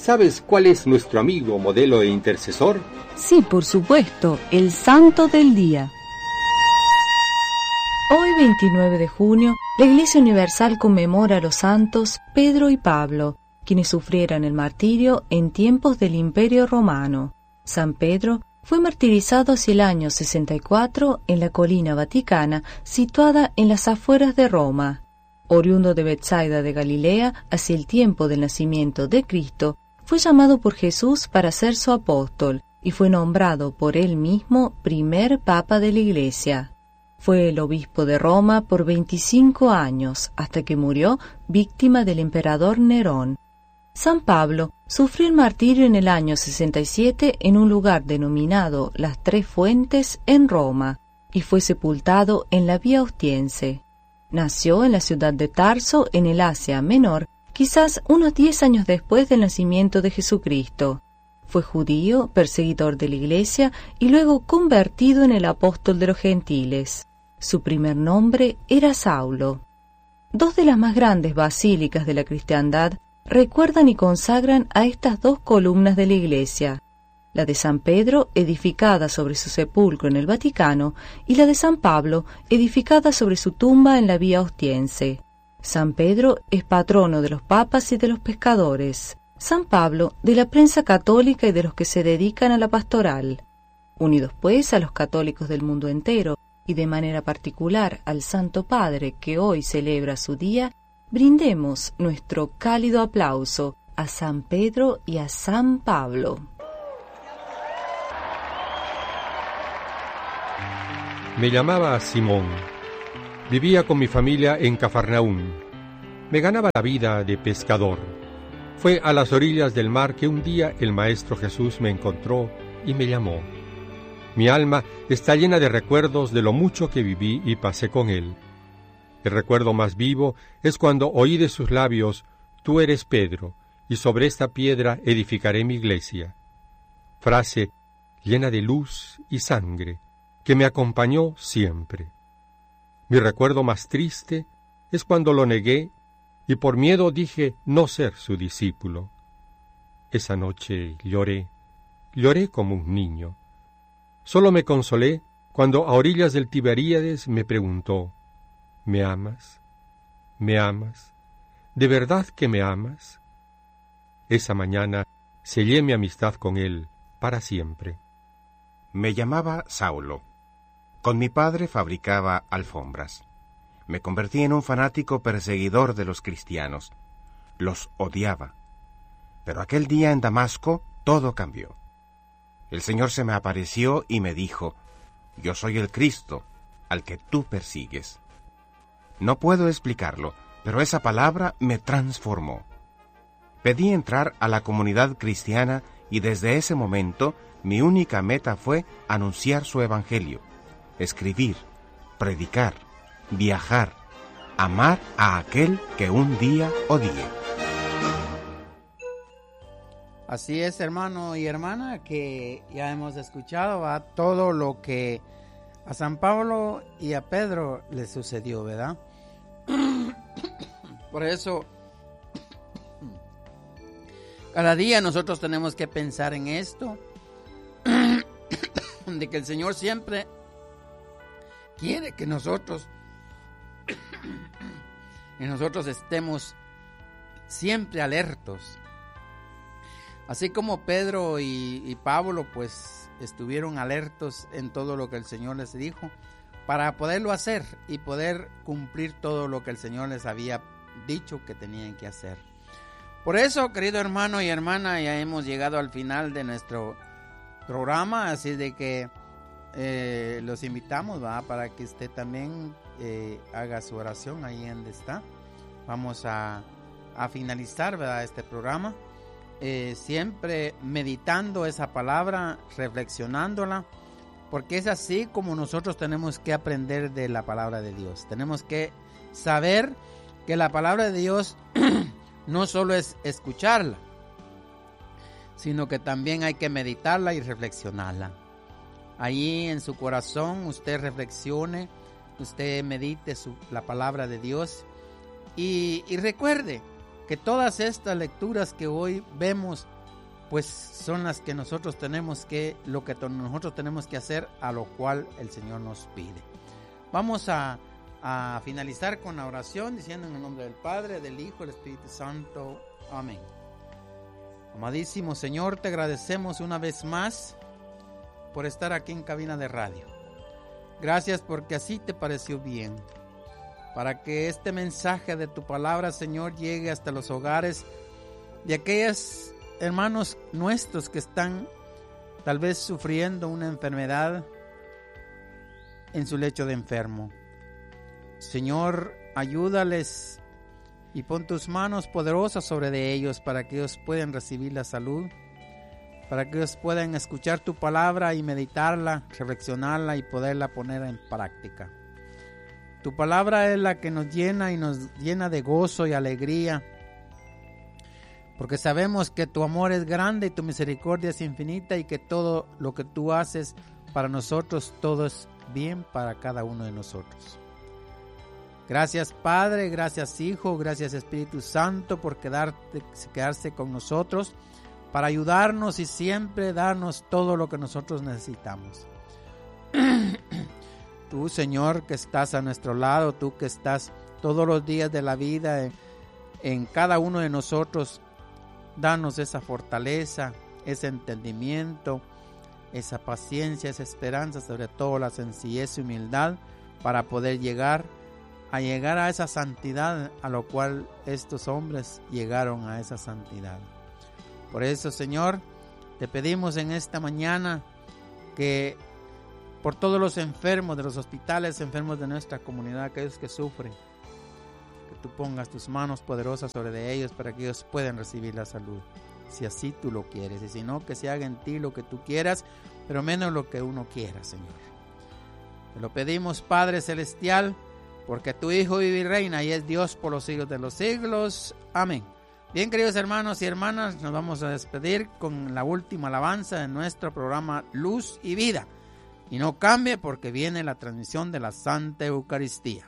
¿Sabes cuál es nuestro amigo, modelo e intercesor? Sí, por supuesto, el Santo del Día. Hoy, 29 de junio, la Iglesia Universal conmemora a los santos Pedro y Pablo, quienes sufrieron el martirio en tiempos del Imperio Romano. San Pedro fue martirizado hacia el año 64 en la colina vaticana, situada en las afueras de Roma. Oriundo de Betsaida de Galilea, hacia el tiempo del nacimiento de Cristo, fue llamado por Jesús para ser su apóstol y fue nombrado por él mismo primer papa de la Iglesia. Fue el obispo de Roma por 25 años, hasta que murió víctima del emperador Nerón. San Pablo sufrió el martirio en el año 67 en un lugar denominado Las Tres Fuentes en Roma, y fue sepultado en la Vía Ostiense. Nació en la ciudad de Tarso, en el Asia Menor, quizás unos 10 años después del nacimiento de Jesucristo. Fue judío, perseguidor de la Iglesia y luego convertido en el apóstol de los gentiles. Su primer nombre era Saulo. Dos de las más grandes basílicas de la cristiandad recuerdan y consagran a estas dos columnas de la Iglesia: la de San Pedro, edificada sobre su sepulcro en el Vaticano, y la de San Pablo, edificada sobre su tumba en la Vía Ostiense. San Pedro es patrono de los papas y de los pescadores. San Pablo de la prensa católica y de los que se dedican a la pastoral. Unidos pues a los católicos del mundo entero, y de manera particular al Santo Padre que hoy celebra su día, brindemos nuestro cálido aplauso a San Pedro y a San Pablo. Me llamaba Simón. Vivía con mi familia en Cafarnaún. Me ganaba la vida de pescador. Fue a las orillas del mar que un día el Maestro Jesús me encontró y me llamó. Mi alma está llena de recuerdos de lo mucho que viví y pasé con él. El recuerdo más vivo es cuando oí de sus labios: «Tú eres Pedro, y sobre esta piedra edificaré mi iglesia». Frase llena de luz y sangre, que me acompañó siempre. Mi recuerdo más triste es cuando lo negué y por miedo dije no ser su discípulo. Esa noche lloré como un niño. Solo me consolé cuando a orillas del Tiberíades me preguntó: ¿me amas? ¿Me amas? ¿De verdad que me amas? Esa mañana sellé mi amistad con él para siempre. Me llamaba Saulo. Con mi padre fabricaba alfombras. Me convertí en un fanático perseguidor de los cristianos. Los odiaba. Pero aquel día en Damasco todo cambió. El Señor se me apareció y me dijo: «Yo soy el Cristo, al que tú persigues». No puedo explicarlo, pero esa palabra me transformó. Pedí entrar a la comunidad cristiana y desde ese momento mi única meta fue anunciar su evangelio, escribir, predicar, viajar, amar a aquel que un día odié. Así es, hermano y hermana, que ya hemos escuchado todo lo que a San Pablo y a Pedro les sucedió, ¿verdad? Por eso, cada día nosotros tenemos que pensar en esto, de que el Señor siempre quiere que nosotros estemos siempre alertos. Así como Pedro y Pablo pues estuvieron alertos en todo lo que el Señor les dijo, para poderlo hacer y poder cumplir todo lo que el Señor les había dicho que tenían que hacer. Por eso, querido hermano y hermana, ya hemos llegado al final de nuestro programa, así de que los invitamos, ¿va?, para que usted también haga su oración ahí donde está. Vamos a finalizar, ¿verdad?, este programa. Siempre meditando esa palabra, reflexionándola, porque es así como nosotros tenemos que aprender de la palabra de Dios. Tenemos que saber que la palabra de Dios no solo es escucharla, sino que también hay que meditarla y reflexionarla. Allí en su corazón usted reflexione, usted medite la palabra de Dios y recuerde que todas estas lecturas que hoy vemos pues son las que nosotros tenemos que hacer, a lo cual el Señor nos pide. Vamos a finalizar con la oración diciendo en el nombre del Padre, del Hijo y del Espíritu Santo. Amén. Amadísimo Señor, te agradecemos una vez más por estar aquí en Cabina de Radio. Gracias porque así te pareció bien, para que este mensaje de tu palabra, Señor, llegue hasta los hogares de aquellos hermanos nuestros que están tal vez sufriendo una enfermedad en su lecho de enfermo. Señor, ayúdales y pon tus manos poderosas sobre de ellos para que ellos puedan recibir la salud, para que ellos puedan escuchar tu palabra y meditarla, reflexionarla y poderla poner en práctica. Tu palabra es la que nos llena y nos llena de gozo y alegría, porque sabemos que tu amor es grande y tu misericordia es infinita y que todo lo que tú haces para nosotros, todo es bien para cada uno de nosotros. Gracias Padre, gracias Hijo, gracias Espíritu Santo por quedarse con nosotros para ayudarnos y siempre darnos todo lo que nosotros necesitamos. Tú, Señor, que estás a nuestro lado, tú que estás todos los días de la vida en cada uno de nosotros, danos esa fortaleza, ese entendimiento, esa paciencia, esa esperanza, sobre todo la sencillez y humildad para poder llegar a esa santidad a lo cual estos hombres llegaron a esa santidad. Por eso, Señor, te pedimos en esta mañana que por todos los enfermos de los hospitales, enfermos de nuestra comunidad, aquellos que sufren, que tú pongas tus manos poderosas sobre de ellos para que ellos puedan recibir la salud, si así tú lo quieres, y si no, que se haga en ti lo que tú quieras, pero menos lo que uno quiera, Señor. Te lo pedimos, Padre Celestial, porque tu Hijo vive y reina y es Dios por los siglos de los siglos. Amén. Bien, queridos hermanos y hermanas, nos vamos a despedir con la última alabanza de nuestro programa Luz y Vida. Y no cambie porque viene la transmisión de la Santa Eucaristía.